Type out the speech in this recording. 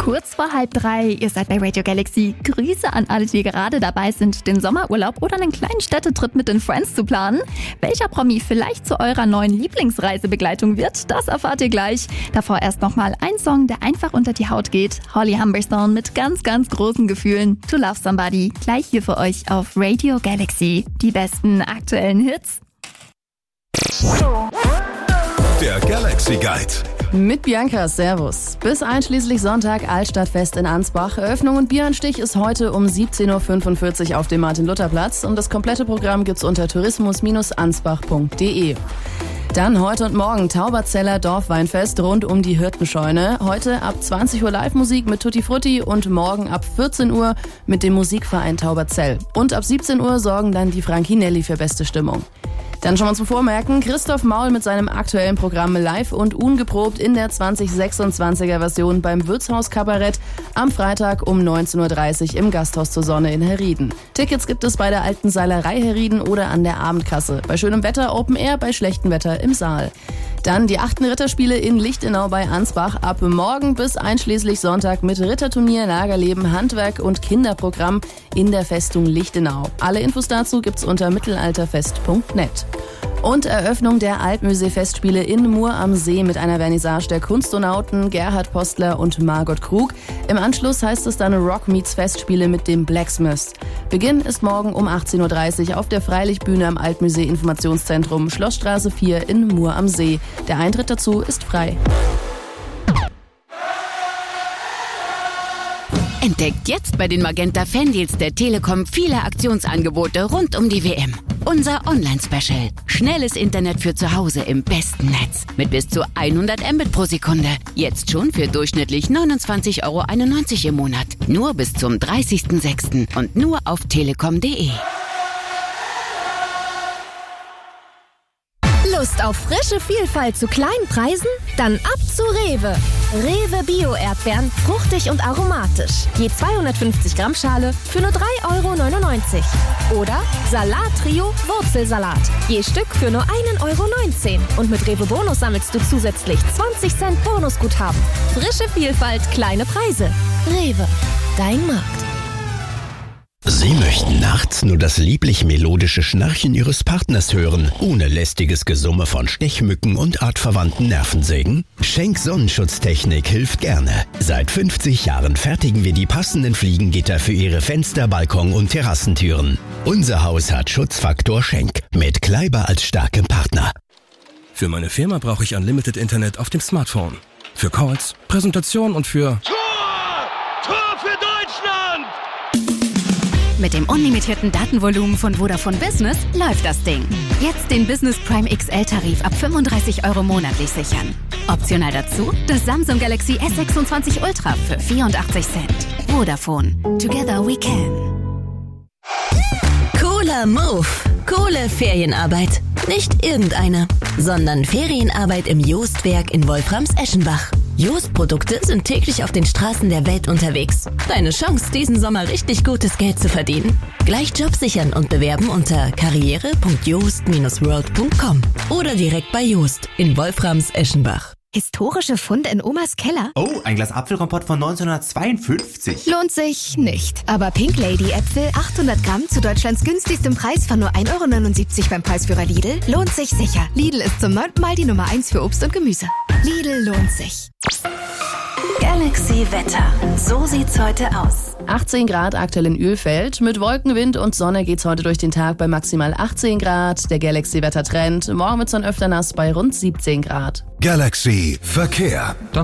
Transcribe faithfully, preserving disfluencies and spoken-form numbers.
Kurz vor halb drei, ihr seid bei Radio Galaxy. Grüße an alle, die gerade dabei sind, den Sommerurlaub oder einen kleinen Städtetrip mit den Friends zu planen. Welcher Promi vielleicht zu eurer neuen Lieblingsreisebegleitung wird, das erfahrt ihr gleich. Davor erst nochmal ein Song, der einfach unter die Haut geht. Holly Humberstone mit ganz, ganz großen Gefühlen. To Love Somebody, gleich hier für euch auf Radio Galaxy. Die besten aktuellen Hits. Der Galaxy Guide. Mit Bianca, Servus. Bis einschließlich Sonntag Altstadtfest in Ansbach. Eröffnung und Bieranstich ist heute um siebzehn Uhr fünfundvierzig auf dem Martin-Luther-Platz und das komplette Programm gibt's unter tourismus Bindestrich ansbach punkt de. Dann heute und morgen Tauberzeller Dorfweinfest rund um die Hirtenscheune. Heute ab zwanzig Uhr Live-Musik mit Tutti Frutti und morgen ab vierzehn Uhr mit dem Musikverein Tauberzell. Und ab siebzehn Uhr sorgen dann die Frankinelli für beste Stimmung. Dann schon mal zum Vormerken, Christoph Maul mit seinem aktuellen Programm live und ungeprobt in der zwanzig sechsundzwanziger Version beim Wirtshaus Kabarett am Freitag um neunzehn Uhr dreißig im Gasthaus zur Sonne in Herrieden. Tickets gibt es bei der alten Seilerei Herrieden oder an der Abendkasse. Bei schönem Wetter Open Air, bei schlechtem Wetter im Saal. Dann die achten Ritterspiele in Lichtenau bei Ansbach ab morgen bis einschließlich Sonntag mit Ritterturnier, Lagerleben, Handwerk und Kinderprogramm in der Festung Lichtenau. Alle Infos dazu gibt's unter mittelalterfest punkt net. Und Eröffnung der Altmusee-Festspiele in Mur am See mit einer Vernissage der Kunstonauten Gerhard Postler und Margot Krug. Im Anschluss heißt es dann Rock Meets Festspiele mit dem Blacksmiths. Beginn ist morgen um achtzehn Uhr dreißig auf der Freilichtbühne am Altmusee-Informationszentrum Schlossstraße vier in Mur am See. Der Eintritt dazu ist frei. Entdeckt jetzt bei den Magenta Fandeals der Telekom viele Aktionsangebote rund um die W M. Unser Online-Special. Schnelles Internet für zu Hause im besten Netz. Mit bis zu hundert Mbit pro Sekunde. Jetzt schon für durchschnittlich neunundzwanzig Euro einundneunzig im Monat. Nur bis zum dreißigsten sechsten und nur auf telekom punkt de. Lust auf frische Vielfalt zu kleinen Preisen? Dann ab zu Rewe. Rewe Bio-Erdbeeren, fruchtig und aromatisch. Je zweihundertfünfzig Gramm Schale für nur drei Euro neunundneunzig. Oder Salat-Trio Wurzelsalat. Je Stück für nur ein Euro neunzehn. Und mit Rewe Bonus sammelst du zusätzlich zwanzig Cent Bonusguthaben. Frische Vielfalt, kleine Preise. Rewe, dein Markt. Sie möchten nachts nur das lieblich-melodische Schnarchen Ihres Partners hören, ohne lästiges Gesumme von Stechmücken und artverwandten Nervensägen? Schenk Sonnenschutztechnik hilft gerne. Seit fünfzig Jahren fertigen wir die passenden Fliegengitter für Ihre Fenster, Balkon und Terrassentüren. Unser Haus hat Schutzfaktor Schenk mit Kleiber als starkem Partner. Für meine Firma brauche ich Unlimited Internet auf dem Smartphone. Für Calls, Präsentation und für... Tor! Tor für Deutschland! Mit dem unlimitierten Datenvolumen von Vodafone Business läuft das Ding. Jetzt den Business Prime X L-Tarif ab fünfunddreißig Euro monatlich sichern. Optional dazu das Samsung Galaxy S sechsundzwanzig Ultra für vierundachtzig Cent. Vodafone. Together we can. Cooler Move. Coole Ferienarbeit. Nicht irgendeine, sondern Ferienarbeit im Joostwerk in Wolframs-Eschenbach. Jost-Produkte sind täglich auf den Straßen der Welt unterwegs. Deine Chance, diesen Sommer richtig gutes Geld zu verdienen. Gleich Job sichern und bewerben unter karriere punkt joost Bindestrich world punkt com oder direkt bei Joost in Wolframs-Eschenbach. Historische Funde in Omas Keller? Oh, ein Glas Apfelkompott von neunzehnhundertzweiundfünfzig. Lohnt sich nicht. Aber Pink Lady Äpfel, achthundert Gramm zu Deutschlands günstigstem Preis von nur ein Euro neunundsiebzig beim Preisführer Lidl, lohnt sich sicher. Lidl ist zum neunten Mal die Nummer eins für Obst und Gemüse. Lidl lohnt sich. Galaxy Wetter. So sieht's heute aus. achtzehn Grad aktuell in Ölfeld. Mit Wolken, Wind und Sonne geht's heute durch den Tag bei maximal achtzehn Grad. Der Galaxy-Wetter-Trend. Morgen wird's dann öfter nass bei rund siebzehn Grad. Galaxy Verkehr.